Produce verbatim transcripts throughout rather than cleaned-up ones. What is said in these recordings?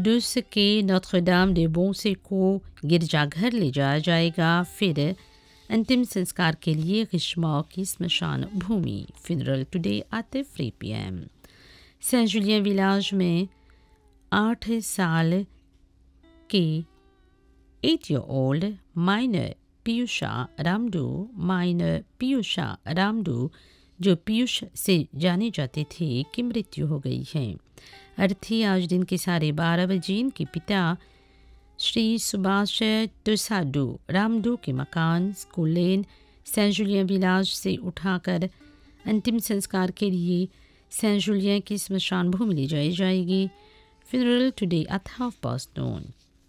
कुदुस के नोत्र दाम दे बोंसे को गिरजाघर ले जाया जाएगा। फिर अंतिम संस्कार के लिए गिशमाओ की स्मशान भूमि। Funeral today at three P M. Scent Julian villas में आठ साल के at year old minor Piyusha Ramdu minor Piyusha Ramdu जो पीयूष से जाने जाते थे की मृत्यु हो गई है। अर्थी आज दिन के साढ़े बारह बजे इनके पिता श्री सुभाष तुसाडू रामडू के मकान school lane Saint Julian villas से उठाकर अंतिम संस्कार के लिए सेंट जुलियन की स्मशान भूमि ले जाई जाएगी। Funeral today at half past noon.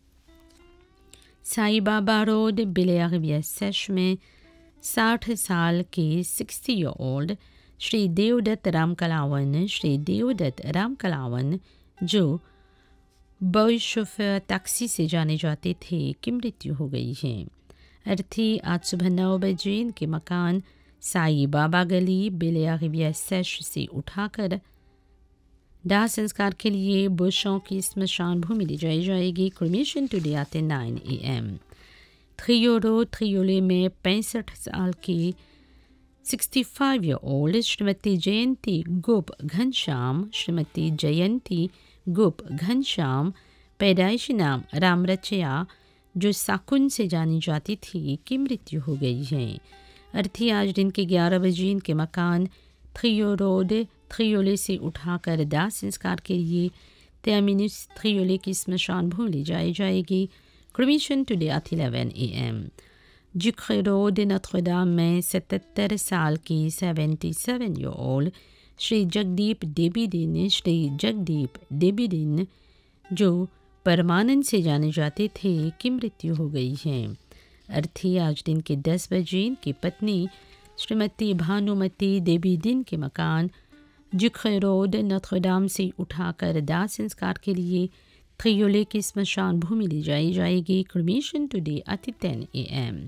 Sai Baba road बिलियारिविया sash में साठ साल के sixty year old Shri Devdutt Ram कलावन Shri Devdutt Ram कलावन जो बॉय शोफर टैक्सी से जाने जाते थे की मृत्यु हो गई है। अर्थी आज सुबह नौ बजे इनके मकान साई बाबा गली बिलियारिविया सेश से उठाकर दाह संस्कार के लिए बुशों की स्मशान भूमि ले जाई जाएगी। Cremation today at nine A M. थ्रियोरो थ्रियोले में पैंसठ साल की sixty five year old Shrimati जयंती गुप घनश्याम श्रीमती जयंती गुप घनश्याम पैदाइशी नाम रामरचया जो साकुन से जानी जाती थी की मृत्यु हो गई है। अर्थी आज दिन के ग्यारह बजे इनके मकान थ्रियो रोड थ्रियोले से उठाकर दाह संस्कार के लिए तेमिनिस थ्रियोले की स्मशान भूमि ले जाई जाएगी। Cremation today at eleven A M. जिक्रे road नोत्र-दाम में सतहत्तर साल की सेवेंटी सेवन ईयर ओल्ड श्री जगदीप देबीदिन श्री जगदीप देबीदिन जो परमानंद से जाने जाते थे की मृत्यु हो गई है। अर्थी आज दिन के दस बजे इनकी पत्नी श्रीमती भानुमती देबीदिन के मकान जिक्रे रोड नोत्र-दाम से उठाकर दाह संस्कार के लिए थ्रियोले की स्मशान भूमि ले जाई जाएगी। क्रिमेशन टुडे एट टेन ए एम।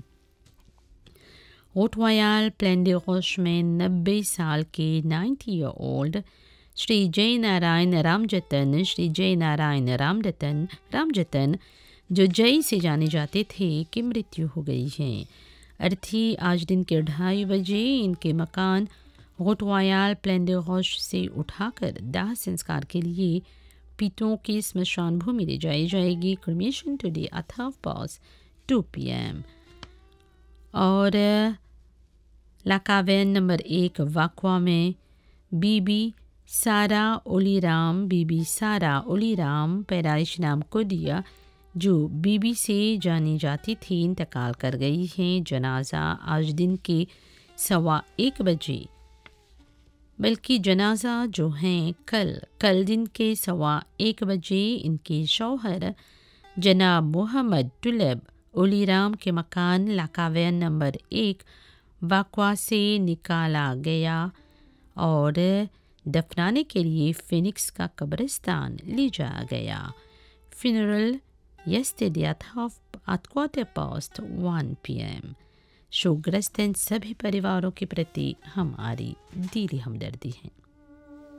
रोटवायाल प्लेन डे रोश में नब्बे साल के नाइन्टी ईयर ओल्ड श्री जय नारायण रामजतन श्री जय नारायण रामजतन रामजतन जो जय से जाने जाते थे की मृत्यु हो गई है। अर्थी आज दिन के ढाई बजे इनके मकान रोटवायाल प्लेन डे रोश से उठाकर दाह संस्कार के लिए पीतों की स्मशान भूमि ले जाई जाएगी। Cremation today at half past two P M. और लाकावेन नंबर एक वाकवा में बीबी सारा ओलीराम बीबी सारा ओलीराम पैदाइश नाम को दिया जो बीबी से जानी जाती थी इंतकाल कर गई हैं। जनाजा आज दिन के सवा एक बजे बल्कि जनाजा जो हैं कल कल दिन के सवा एक बजे इनके शौहर जनाब मोहम्मद तुलब ओलीराम के मकान लाकावेन नंबर एक वाकवा से निकाला गया और दफनाने के लिए फिनिक्स का कब्रिस्तान ले जाया गया। Funeral yesterday at half at quarter past one p m। शोकग्रस्त इन सभी परिवारों के प्रति हमारी दिली हमदर्दी है।